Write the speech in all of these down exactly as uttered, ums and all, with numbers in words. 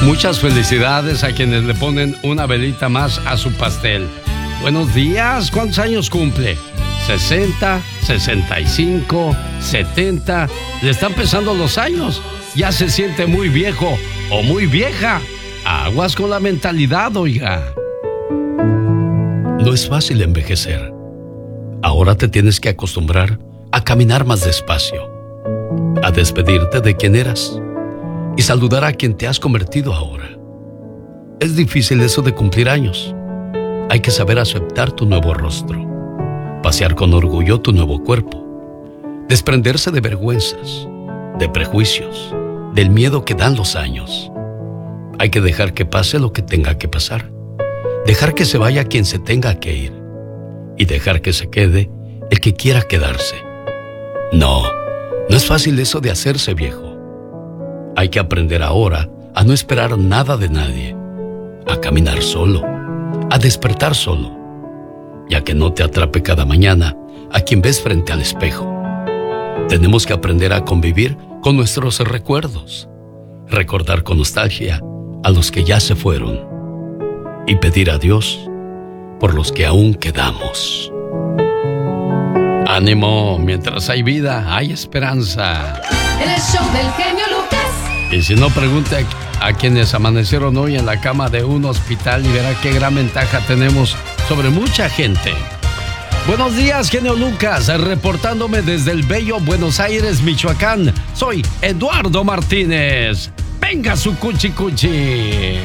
Muchas felicidades a quienes le ponen una velita más a su pastel. Buenos días, ¿cuántos años cumple? ¿sesenta, sesenta y cinco, setenta? Le están pesando los años. Ya se siente muy viejo o muy vieja. Aguas con la mentalidad, oiga. No es fácil envejecer. Ahora te tienes que acostumbrar a caminar más despacio, a despedirte de quien eras y saludar a quien te has convertido ahora. Es difícil eso de cumplir años. Hay que saber aceptar tu nuevo rostro, pasear con orgullo tu nuevo cuerpo, desprenderse de vergüenzas, de prejuicios, del miedo que dan los años. Hay que dejar que pase lo que tenga que pasar, dejar que se vaya quien se tenga que ir y dejar que se quede el que quiera quedarse. No, no es fácil eso de hacerse viejo. Hay que aprender ahora a no esperar nada de nadie, a caminar solo, a despertar solo, y a que no te atrape cada mañana a quien ves frente al espejo. Tenemos que aprender a convivir con nuestros recuerdos, recordar con nostalgia a los que ya se fueron y pedir a Dios por los que aún quedamos. Ánimo, mientras hay vida, hay esperanza. En el show del genio Lucas. Y si no, pregunte a, a quienes amanecieron hoy en la cama de un hospital y verá qué gran ventaja tenemos sobre mucha gente. Buenos días, genio Lucas, reportándome desde el bello Buenos Aires, Michoacán. Soy Eduardo Martínez. ¡Venga su cuchi cuchi!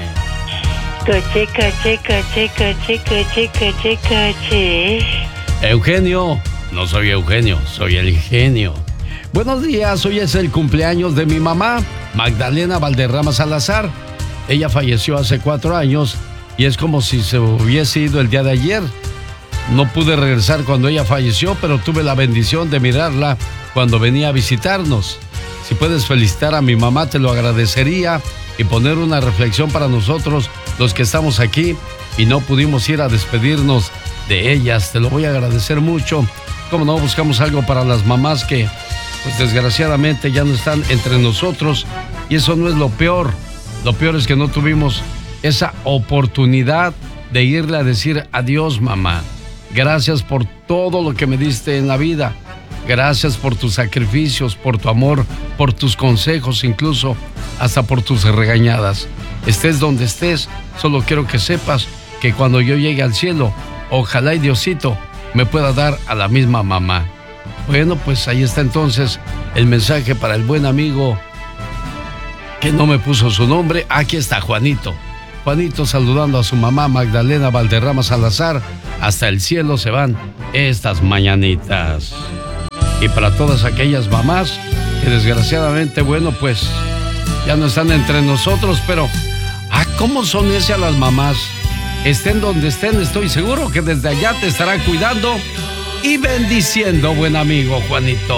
Cuchi, cuchi, cuchi, cuchi, cuchi, cuchi, cuchi. Eugenio, no soy Eugenio, soy el genio. Buenos días, hoy es el cumpleaños de mi mamá, Magdalena Valderrama Salazar. Ella falleció hace cuatro años y es como si se hubiese ido el día de ayer. No pude regresar cuando ella falleció, pero tuve la bendición de mirarla cuando venía a visitarnos. Si puedes felicitar a mi mamá, te lo agradecería y poner una reflexión para nosotros, los que estamos aquí y no pudimos ir a despedirnos de ellas. Te lo voy a agradecer mucho. Como no, buscamos algo para las mamás que, pues desgraciadamente, ya no están entre nosotros. Y eso no es lo peor. Lo peor es que no tuvimos esa oportunidad de irle a decir adiós, mamá. Gracias por todo lo que me diste en la vida. Gracias por tus sacrificios, por tu amor, por tus consejos, incluso hasta por tus regañadas. Estés donde estés, solo quiero que sepas que cuando yo llegue al cielo, ojalá y Diosito me pueda dar a la misma mamá. Bueno, pues ahí está entonces el mensaje para el buen amigo que no me puso su nombre. Aquí está Juanito. Juanito saludando a su mamá Magdalena Valderrama Salazar. Hasta el cielo se van estas mañanitas. Y para todas aquellas mamás que desgraciadamente, bueno, pues ya no están entre nosotros, pero ah, ¿cómo son esas las mamás? Estén donde estén, estoy seguro que desde allá te estarán cuidando y bendiciendo, buen amigo Juanito.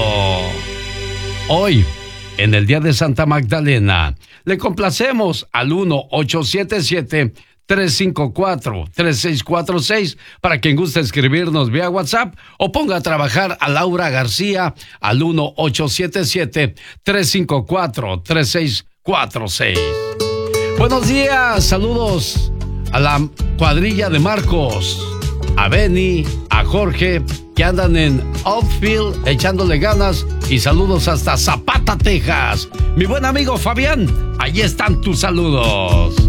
Hoy, en el día de Santa Magdalena, le complacemos al uno ocho siete siete, tres cinco cuatro, tres seis cuatro seis para quien guste escribirnos vía WhatsApp o ponga a trabajar a Laura García al uno ocho siete siete, tres cinco cuatro, tres seis cuatro seis. Buenos días, saludos a la cuadrilla de Marcos, a Benny, a Jorge, que andan en Outfield echándole ganas, y saludos hasta Zapata, Texas. Mi buen amigo Fabián, ahí están tus saludos.